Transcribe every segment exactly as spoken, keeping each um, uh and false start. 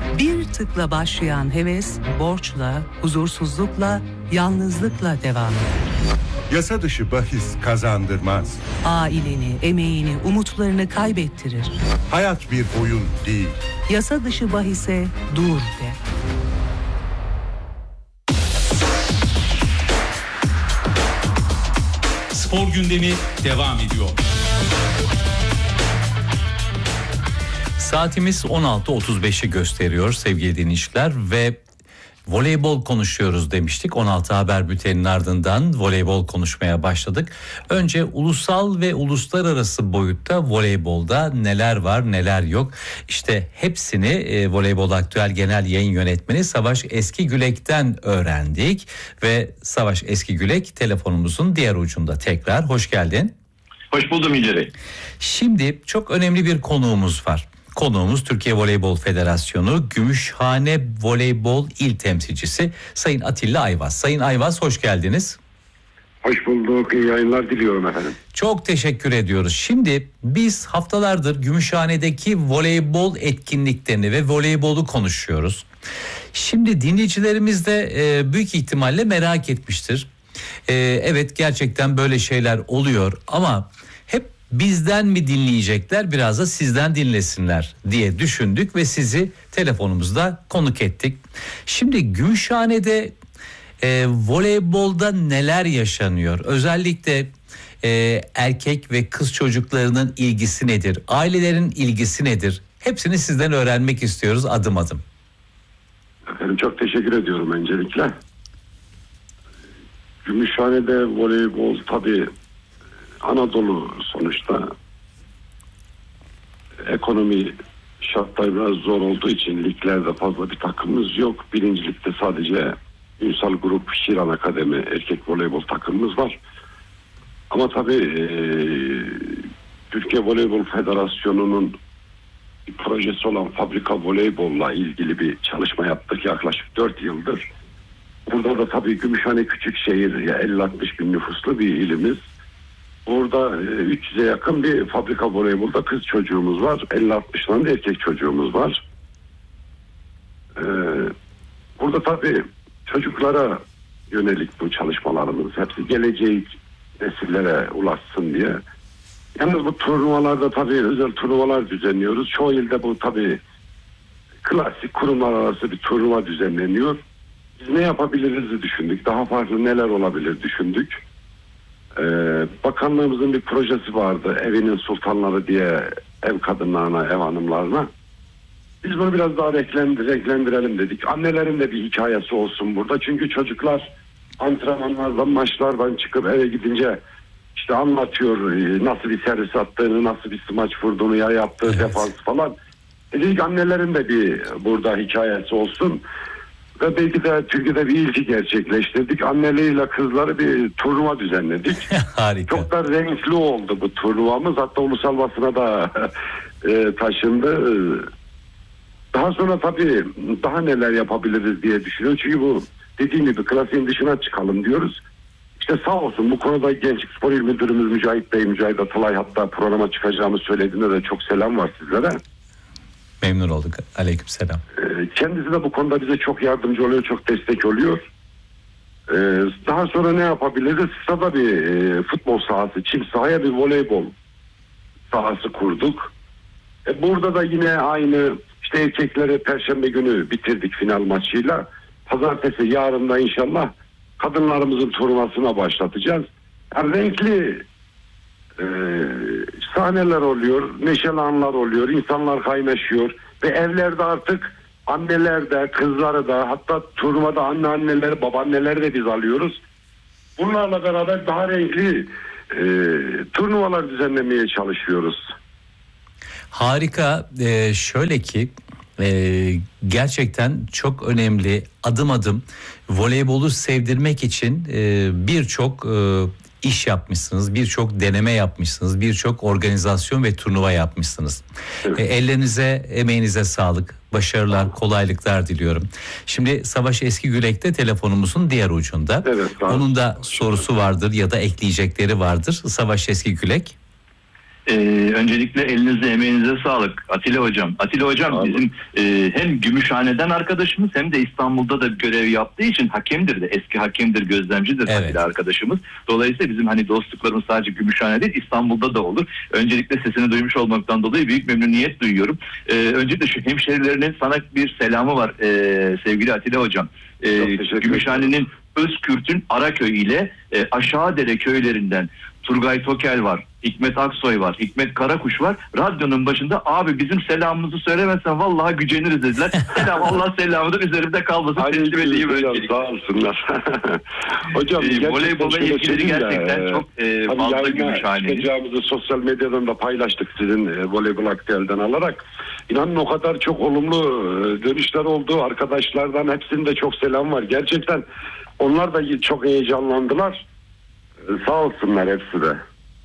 Bir tıkla başlayan heves, borçla, huzursuzlukla, yalnızlıkla devam eder. Yasa dışı bahis kazandırmaz. Aileni, emeğini, umutlarını kaybettirir. Hayat bir oyun değil. Yasa dışı bahise dur de. Spor gündemi devam ediyor. Saatimiz on altı otuz beşi gösteriyor sevgili dinleyiciler ve voleybol konuşuyoruz demiştik. on altı haber bülteninin ardından voleybol konuşmaya başladık. Önce ulusal ve uluslararası boyutta voleybolda neler var neler yok. İşte hepsini e, Voleybol Aktüel Genel Yayın Yönetmeni Savaş Eskigülek'ten öğrendik. Ve Savaş Eskigülek telefonumuzun diğer ucunda tekrar. Hoş geldin. Hoş buldum İleri. Şimdi çok önemli bir konuğumuz var. Konuğumuz Türkiye Voleybol Federasyonu Gümüşhane Voleybol İl Temsilcisi Sayın Atilla Ayvaz. Sayın Ayvaz, hoş geldiniz. Hoş bulduk. İyi yayınlar diliyorum efendim. Çok teşekkür ediyoruz. Şimdi biz haftalardır Gümüşhane'deki voleybol etkinliklerini ve voleybolu konuşuyoruz. Şimdi dinleyicilerimiz de e, büyük ihtimalle merak etmiştir. E, evet, gerçekten böyle şeyler oluyor ama hep bizden mi dinleyecekler, biraz da sizden dinlesinler diye düşündük ve sizi telefonumuzda konuk ettik. Şimdi Gümüşhane'de e, voleybolda neler yaşanıyor? Özellikle e, erkek ve kız çocuklarının ilgisi nedir? Ailelerin ilgisi nedir? Hepsini sizden öğrenmek istiyoruz adım adım. Efendim çok teşekkür ediyorum öncelikle. Gümüşhane'de voleybol tabii Anadolu sonuçta, ekonomi şartları biraz zor olduğu için liglerde fazla bir takımımız yok. Birinci ligde sadece Ünsal Grup Şiran Akademi erkek voleybol takımımız var. Ama tabii e, Türkiye Voleybol Federasyonu'nun bir projesi olan Fabrika Voleybol'la ilgili bir çalışma yaptık yaklaşık dört yıldır. Burada da tabii Gümüşhane küçük şehir, ya elli altmış bin nüfuslu bir ilimiz. Burada üç yüze yakın bir fabrika voleybolda kız çocuğumuz var. elli altmış tane de erkek çocuğumuz var. Ee, burada tabii çocuklara yönelik bu çalışmalarımız hepsi geleceği nesillere ulaşsın diye. Yalnız bu turnuvalarda tabii özel turnuvalar düzenliyoruz. Çoğu ilde bu tabii klasik kurumlar arası bir turnuva düzenleniyor. Biz ne yapabiliriz düşündük. Daha farklı neler olabilir düşündük. Ee, bakanlığımızın bir projesi vardı, evinin sultanları diye, ev kadınlarına, ev hanımlarına. Biz bunu biraz daha renklendir, renklendirelim dedik. Annelerin de bir hikayesi olsun burada. Çünkü çocuklar antrenmanlardan, maçlardan çıkıp eve gidince işte anlatıyor nasıl bir servis attığını, nasıl bir smaç vurduğunu, ya yaptığı evet. defans falan. Dedik annelerin de bir burada hikayesi olsun. Ve belki de Türkiye'de bir ilki gerçekleştirdik. Anneleriyle kızları bir turnuva düzenledik. Harika. Çok da renkli oldu bu turnuvamız. Hatta ulusal basına da e, taşındı. Daha sonra tabii daha neler yapabiliriz diye düşünüyoruz. Çünkü bu dediğim gibi klasiğin dışına çıkalım diyoruz. İşte sağ olsun bu konuda Gençlik Spor İl Müdürümüz Mücahit Bey, Mücahit Atılay hatta programa çıkacağımı söylediğinde de çok selam var sizlere. Memnun olduk. Aleykümselam. Kendisi de bu konuda bize çok yardımcı oluyor, çok destek oluyor. Daha sonra ne yapabiliriz? Stada bir futbol sahası, çim sahaya bir voleybol sahası kurduk. Burada da yine aynı işte erkekleri Perşembe günü bitirdik final maçıyla. Pazartesi yarın da inşallah kadınlarımızın turnuvasına başlatacağız. Yani renkli e, sahneler oluyor, neşeli anlar oluyor, insanlar kaynaşıyor ve evlerde artık anneler de, kızları da, hatta turnuvada anneanneleri, babaanneleri de biz alıyoruz. Bunlarla beraber daha renkli e, turnuvalar düzenlemeye çalışıyoruz. Harika. Ee, şöyle ki e, gerçekten çok önemli, adım adım voleybolu sevdirmek için e, birçok e, iş yapmışsınız, birçok deneme yapmışsınız, birçok organizasyon ve turnuva yapmışsınız. Evet. E, ellerinize, emeğinize sağlık, başarılar, kolaylıklar diliyorum. Şimdi Savaş Eskigülek de telefonumuzun diğer ucunda. Evet, onun da sorusu vardır ya da ekleyecekleri vardır. Savaş Eskigülek. Ee, öncelikle elinize emeğinize sağlık Atilla Hocam. Atilla Hocam Sağ olun. bizim e, hem Gümüşhane'den arkadaşımız hem de İstanbul'da da görev yaptığı için hakemdir de eski hakemdir, gözlemcidir Evet. Atilla arkadaşımız. Dolayısıyla bizim hani dostluklarımız sadece Gümüşhane değil İstanbul'da da olur. Öncelikle sesini duymuş olmaktan dolayı büyük memnuniyet duyuyorum. Ee, öncelikle şu hemşehrilerinin sana bir selamı var ee, sevgili Atilla Hocam. Ee, Çok teşekkür ederim. Gümüşhane'nin Özkürt'ün Araköy ile e, Aşağıdere köylerinden Turgay Tokel var, Hikmet Aksoy var, Hikmet Karakuş var. Radyonun başında abi bizim selamımızı söylemezsen vallahi güceniriz dediler. Selam, Allah selamıdır üzerimde kalmasın. Teslim edeyim hocam, öncelikle. sağ olsunlar. Hocam Ee, gerçekten voleybola şöyle ilgileri söyleyeyim de, gerçekten e, çok e, tabii fazla yayına Gümüşhane'nin. çıkacağımızı sosyal medyadan da paylaştık sizin e, voleybol aktüelden alarak. İnanın o kadar çok olumlu e, dönüşler oldu. Arkadaşlardan hepsinde çok selam var. Gerçekten onlar da çok heyecanlandılar. E, sağ olsunlar hepsi de.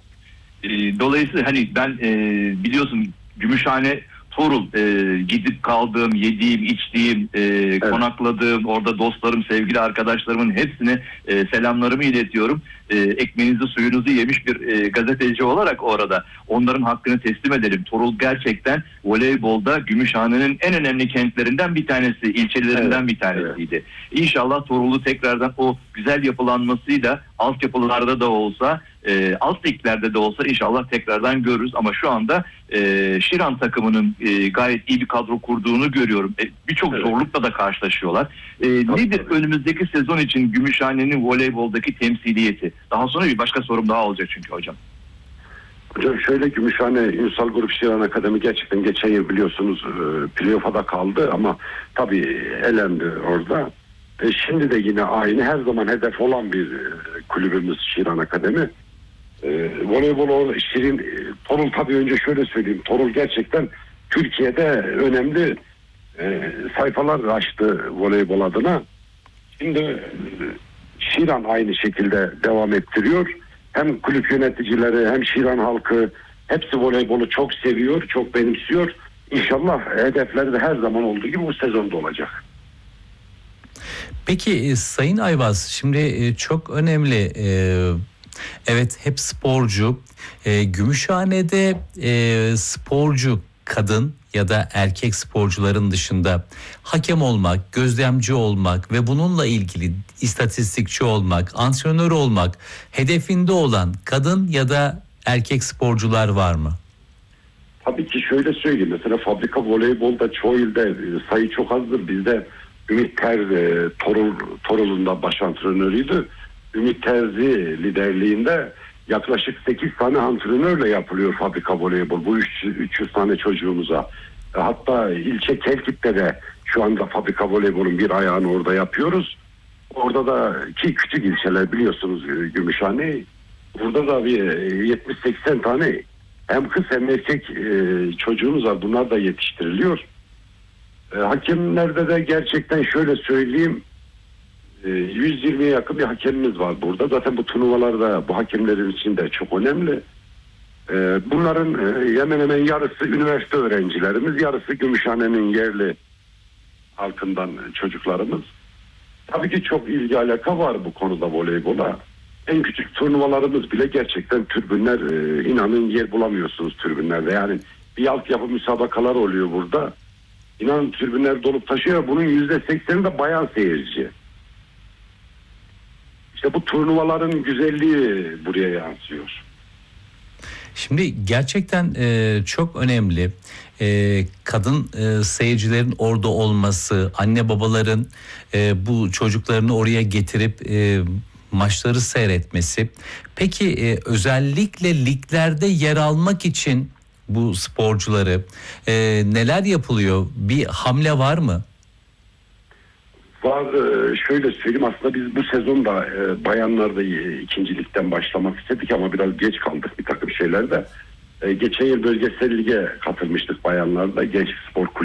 E, Dolayısıyla hani ben e, biliyorsun Gümüşhane Torul e, gidip kaldığım, yediğim, içtiğim, e, konakladığım, orada dostlarım, sevgili arkadaşlarımın hepsine e, selamlarımı iletiyorum. E, ekmeğinizi suyunuzu yemiş bir e, gazeteci olarak orada onların hakkını teslim edelim. Torul gerçekten voleybolda Gümüşhane'nin en önemli kentlerinden bir tanesi, ilçelerinden Evet, bir tanesiydi. İnşallah Torul'u tekrardan o güzel yapılanmasıyla altyapılarda da olsa, e, alt liglerde de olsa inşallah tekrardan görürüz. Ama şu anda e, Şiran takımının e, gayet iyi bir kadro kurduğunu görüyorum. E, Birçok Evet. zorlukla da karşılaşıyorlar. E, nedir tabii. önümüzdeki sezon için Gümüşhane'nin voleyboldaki temsiliyeti? Daha sonra bir başka sorum daha olacak çünkü hocam. Hocam şöyle, Gümüşhane Ünsal Grup Şiran Akademi gerçekten geçen yıl biliyorsunuz e, playoff'a da kaldı ama tabii elendi orada. E, şimdi de yine aynı, her zaman hedef olan bir e, kulübümüz Şiran Akademi. E, voleybol o Şirin, e, Torul tabii önce şöyle söyleyeyim. Torul gerçekten Türkiye'de önemli e, sayfalar açtı voleybol adına. Şimdi e, Şiran aynı şekilde devam ettiriyor. Hem kulüp yöneticileri hem Şiran halkı hepsi voleybolu çok seviyor, çok benimsiyor. İnşallah hedefleri de her zaman olduğu gibi bu sezonda olacak. Peki e, Sayın Ayvaz, şimdi e, çok önemli, e, evet hep sporcu, e, Gümüşhane'de e, sporcu kadın ya da erkek sporcuların dışında hakem olmak, gözlemci olmak ve bununla ilgili istatistikçi olmak, antrenör olmak hedefinde olan kadın ya da erkek sporcular var mı? Tabii ki şöyle söyleyeyim. Mesela fabrika voleybolda çoğu ilde e, sayı çok azdır. Bizde Ümit Ter e, Torul, Torul'un da baş antrenörüydü. Ümit Terzi liderliğinde yaklaşık sekiz tane antrenörle yapılıyor fabrika voleybol. Bu üç yüz tane çocuğumuza. E, hatta ilçe Kelkit'te de şu anda fabrika voleybolun bir ayağını orada yapıyoruz. Orada da ki küçük ilçeler biliyorsunuz e, Gümüşhane. Burada da bir e, yetmiş seksen tane hem kız hem erkek e, çocuğumuz var. Bunlar da yetiştiriliyor. E, hakemlerde de gerçekten şöyle söyleyeyim, e, yüz yirmiye yakın bir hakemimiz var burada. Zaten bu turnuvalarda bu hakemlerin için de çok önemli. E, bunların e, hemen hemen yarısı üniversite öğrencilerimiz, yarısı Gümüşhane'nin yerli halkından çocuklarımız. Tabii ki çok ilgi alaka var bu konuda voleybola. En küçük turnuvalarımız bile gerçekten tribünler, e, inanın yer bulamıyorsunuz tribünlerde. Yani bir altyapı müsabakalar oluyor burada. İnanın tribünler dolup taşıyor. Bunun yüzde sekseni de bayan seyirci. İşte bu turnuvaların güzelliği buraya yansıyor. Şimdi gerçekten e, çok önemli e, kadın e, seyircilerin orada olması, anne babaların e, bu çocuklarını oraya getirip e, maçları seyretmesi. Peki e, özellikle liglerde yer almak için bu sporcuları e, neler yapılıyor? Bir hamle var mı? Var, e, şöyle söyleyeyim, aslında biz bu sezon da e, bayanlarda e, ikincilikten başlamak istedik ama biraz geç kaldık bir takım şeylerde. E, geçen yıl bölgesel lige katılmıştık bayanlarda, Genç Spor Kulübü.